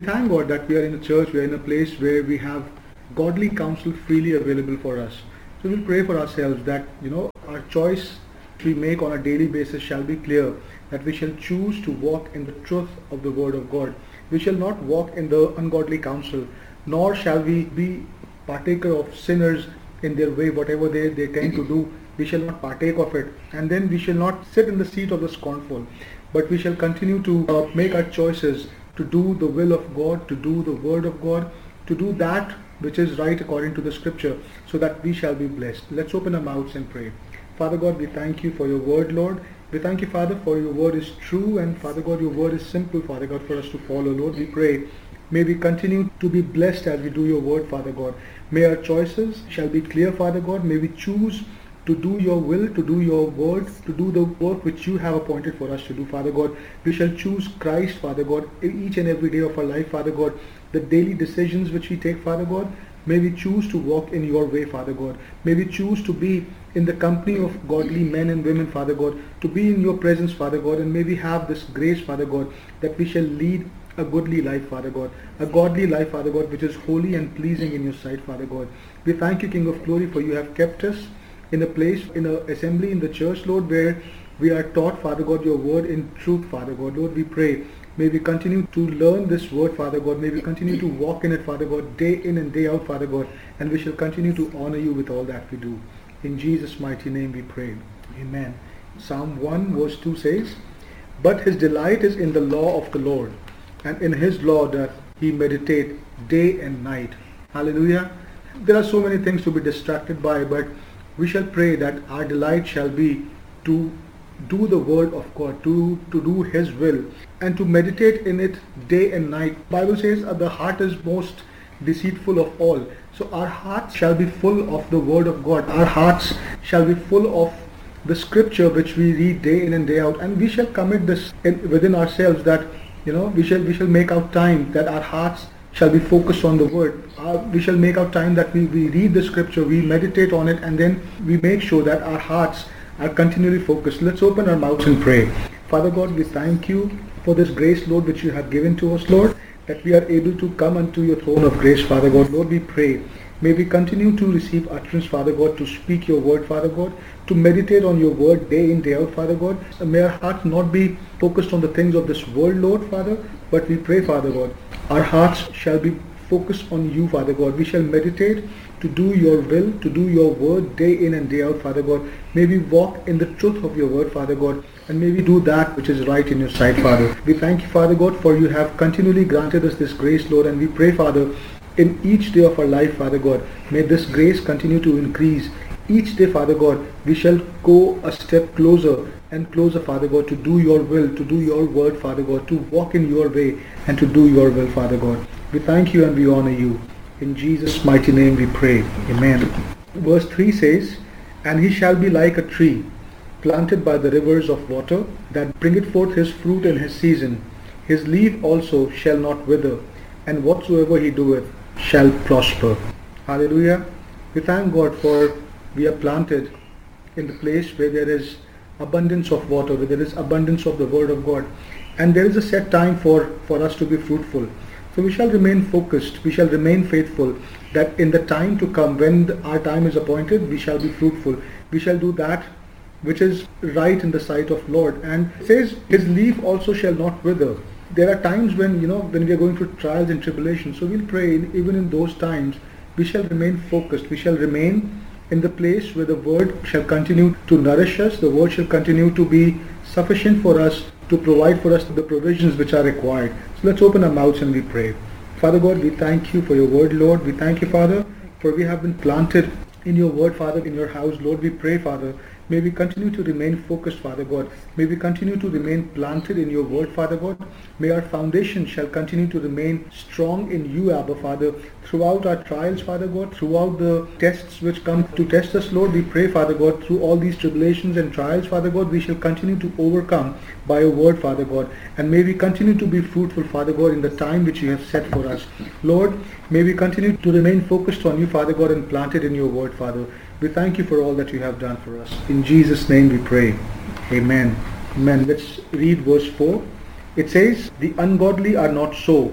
Thank God that we are in a church, we are in a place where we have godly counsel freely available for us. So we'll pray for ourselves that, our choice we make on a daily basis shall be clear, that we shall choose to walk in the truth of the word of God. We shall not walk in the ungodly counsel, nor shall we be partaker of sinners in their way, whatever they tend to do. We shall not partake of it, and then we shall not sit in the seat of the scornful, but we shall continue to make our choices to do the will of God, to do the word of God, to do that which is right according to the scripture, so that we shall be blessed. Let's open our mouths and pray. Father God, we thank you for your word, Lord. We thank you, Father, for your word is true, and Father God, your word is simple, Father God, for us to follow. Lord, we pray, may we continue to be blessed as we do your word, Father God. May our choices shall be clear, Father God. May we choose to do your will, to do your word, to do the work which you have appointed for us to do, Father God. We shall choose Christ, Father God, each and every day of our life, Father God. The daily decisions which we take, Father God, may we choose to walk in your way, Father God. May we choose to be in the company of godly men and women, Father God, to be in your presence, Father God, and may we have this grace, Father God, that we shall lead a goodly life, Father God, a godly life, Father God, which is holy and pleasing in your sight, Father God. We thank you, King of Glory, for you have kept us in a place, in an assembly in the church, Lord, where we are taught, Father God, your word in truth, Father God. Lord, we pray, may we continue to learn this word, Father God. May we continue to walk in it, Father God, day in and day out, Father God, and we shall continue to honor you with all that we do. In Jesus' mighty name we pray. Amen. Psalm 1 verse 2 says, "But his delight is in the law of the Lord, and in his law doth he meditate day and night." Hallelujah. There are so many things to be distracted by, but we shall pray that our delight shall be to do the word of God, to do his will, and to meditate in it day and night. Bible says the heart is most deceitful of all. So our hearts shall be full of the word of God. Our hearts shall be full of the scripture which we read day in and day out, and we shall commit this within ourselves, that we shall make out time that our hearts shall be focused on the word. We shall make out time that we read the scripture, we meditate on it, and then we make sure that our hearts are continually focused. Let's open our mouths and pray. Father God, we thank you for this grace, Lord, which you have given to us, Lord, that we are able to come unto your throne of grace, Father God. Lord, we pray, may we continue to receive utterance, Father God, to speak your word, Father God, to meditate on your word day in, day out, Father God. And may our hearts not be focused on the things of this world, Lord, Father, but we pray, Father God, our hearts shall be focused on you, Father God. We shall meditate to do your will, to do your word day in and day out, Father God. May we walk in the truth of your word, Father God, and may we do that which is right in your sight, Father. We thank you, Father God, for you have continually granted us this grace, Lord, and we pray, Father, in each day of our life, Father God, may this grace continue to increase. Each day, Father God, we shall go a step closer and closer, Father God, to do your will, to do your word, Father God, to walk in your way and to do your will, Father God. We thank you and we honor you. In Jesus' mighty name we pray. Amen. Verse 3 says, "And he shall be like a tree planted by the rivers of water, that bringeth forth his fruit in his season. His leaf also shall not wither, and whatsoever he doeth shall prosper." Hallelujah. We thank God for we are planted in the place where there is abundance of water, where there is abundance of the word of God, and there is a set time for us to be fruitful. So we shall remain focused, we shall remain faithful, that in the time to come, when our time is appointed, we shall be fruitful. We shall do that which is right in the sight of Lord. And it says, his leaf also shall not wither. There are times when, when we are going through trials and tribulations. So we'll pray, even in those times, we shall remain focused. We shall remain in the place where the word shall continue to nourish us. The word shall continue to be sufficient for us, to provide for us the provisions which are required. So let's open our mouths and we pray. Father God, we thank you for your word, Lord. We thank you, Father, for we have been planted in your word, Father, in your house. Lord, we pray, Father, may we continue to remain focused, Father God. May we continue to remain planted in your word, Father God. May our foundation shall continue to remain strong in you, Abba, Father, throughout our trials, Father God, throughout the tests which come to test us, Lord. We pray, Father God, through all these tribulations and trials, Father God, we shall continue to overcome by your word, Father God. And may we continue to be fruitful, Father God, in the time which you have set for us. Lord, may we continue to remain focused on you, Father God, and planted in your word, Father. We thank you for all that you have done for us. In Jesus' name we pray. Amen. Amen. Let's read verse 4. It says, "The ungodly are not so,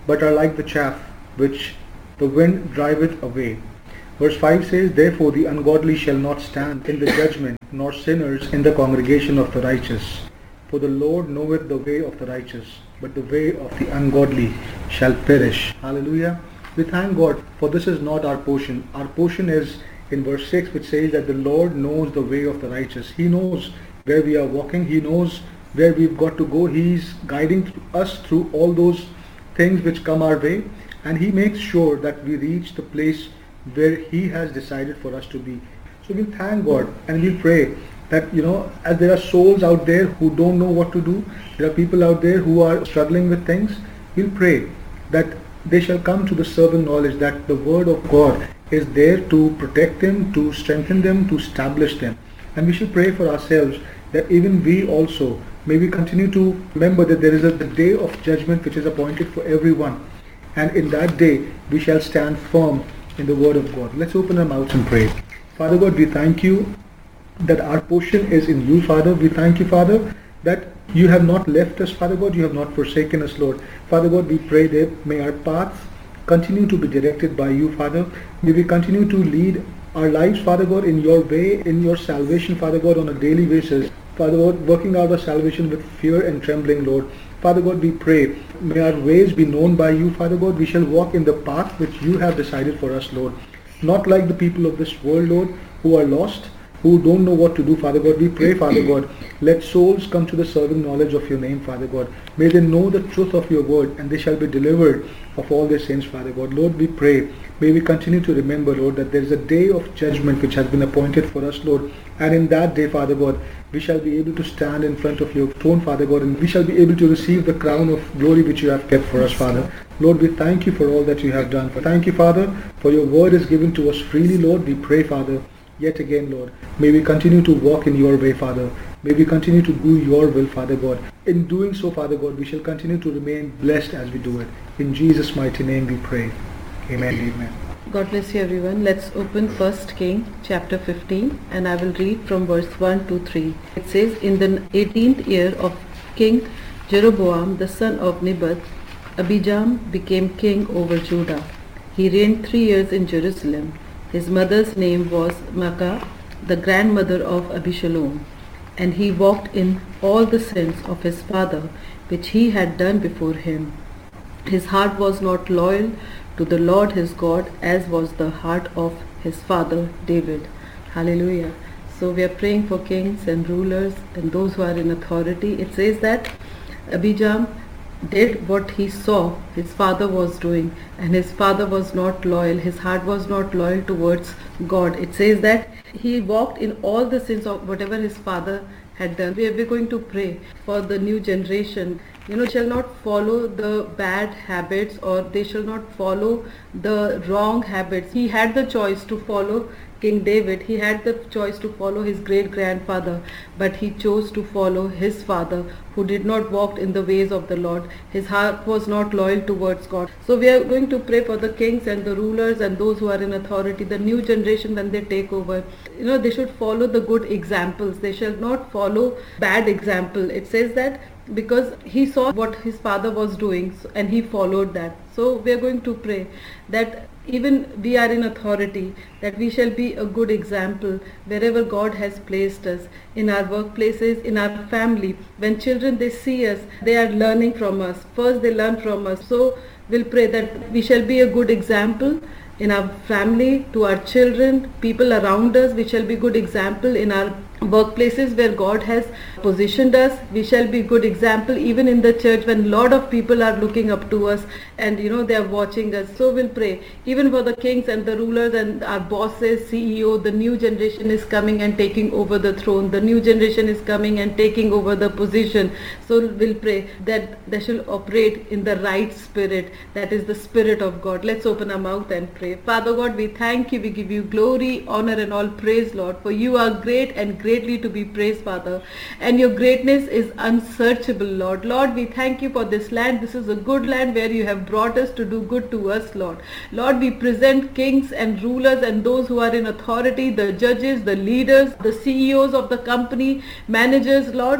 but are like the chaff which the wind driveth away. Verse 5 says, Therefore the ungodly shall not stand in the judgment, nor sinners in the congregation of the righteous. For the Lord knoweth the way of the righteous, but the way of the ungodly shall perish. Hallelujah. We thank God, for this is not our portion. Our portion is in verse 6, which says that the Lord knows the way of the righteous. He knows where we are walking. He knows where we've got to go. He's guiding us through all those things which come our way, and He makes sure that we reach the place where He has decided for us to be. So we'll thank God and we'll pray that, as there are souls out there who don't know what to do, there are people out there who are struggling with things, we'll pray that they shall come to the servant knowledge that the Word of God is there to protect them, to strengthen them, to establish them. And we should pray for ourselves that even we also, may we continue to remember that there is a day of judgment which is appointed for everyone. And in that day, we shall stand firm in the Word of God. Let's open our mouths and pray. Father God, we thank You that our portion is in You, Father. We thank You, Father, that You have not left us, Father God. You have not forsaken us, Lord. Father God, we pray that may our paths continue to be directed by You, Father. May we continue to lead our lives, Father God, in Your way, in Your salvation, Father God, on a daily basis. Father God, working out our salvation with fear and trembling, Lord. Father God, we pray, may our ways be known by You, Father God. We shall walk in the path which You have decided for us, Lord. Not like the people of this world, Lord, who are lost, who don't know what to do, Father God. We pray, Father God, let souls come to the serving knowledge of Your name, Father God. May they know the truth of Your word, and they shall be delivered of all their sins, Father God. Lord, we pray, may we continue to remember, Lord, that there is a day of judgment which has been appointed for us, Lord. And in that day, Father God, we shall be able to stand in front of Your throne, Father God, and we shall be able to receive the crown of glory which You have kept for us, Father. Lord, we thank You for all that You have done. Thank You, Father, for Your word is given to us freely, Lord. We pray, Father, yet again, Lord, may we continue to walk in Your way, Father. May we continue to do Your will, Father God. In doing so, Father God, we shall continue to remain blessed as we do it. In Jesus' mighty name we pray. Amen. Amen. God bless you, everyone. Let's open 1 King chapter 15, and I will read from verse 1 to 3. It says, In the 18th year of King Jeroboam, the son of Nebat, Abijam became king over Judah. He reigned 3 years in Jerusalem. His mother's name was Maacah, the grandmother of Abishalom. And he walked in all the sins of his father, which he had done before him. His heart was not loyal to the Lord his God, as was the heart of his father David. Hallelujah. So we are praying for kings and rulers and those who are in authority. It says that Abijam did what he saw his father was doing, and his father was not loyal. His heart was not loyal towards God. It says that he walked in all the sins of whatever his father had done. We're going to pray for the new generation. Shall not follow the bad habits, or they shall not follow the wrong habits. He had the choice to follow King David. He had the choice to follow his great-grandfather, but he chose to follow his father, who did not walk in the ways of the Lord. His heart was not loyal towards God. So we are going to pray for the kings and the rulers and those who are in authority, the new generation when they take over. They should follow the good examples. They shall not follow bad example. It says that because he saw what his father was doing and he followed that. So we are going to pray that even we are in authority, that we shall be a good example wherever God has placed us, in our workplaces, in our family. When children, they see us, they are learning from us. First they learn from us. So we'll pray that we shall be a good example in our family, to our children, people around us. We shall be good example in our workplaces where God has positioned us. We shall be good example even in the church when a lot of people are looking up to us and they are watching us. So we'll pray even for the kings and the rulers and our bosses, CEO. The new generation is coming and taking over the throne. The new generation is coming and taking over the position. So we'll pray that they shall operate in the right spirit, that is the Spirit of God. Let's open our mouth and pray. Father God, we thank You. We give You glory, honor and all praise, Lord, for You are great and greatly to be praised, Father, and Your greatness is unsearchable, Lord. Lord, we thank You for this land. This is a good land where You have brought us to do good to us, Lord. Lord, we present kings and rulers and those who are in authority, the judges, the leaders, the CEOs of the company, managers, Lord.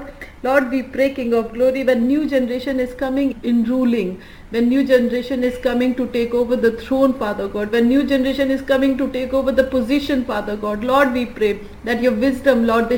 Lord, we pray, King of Glory, when new generation is coming in ruling, when new generation is coming to take over the throne, Father God, when new generation is coming to take over the position, Father God, Lord, we pray that your wisdom, Lord, they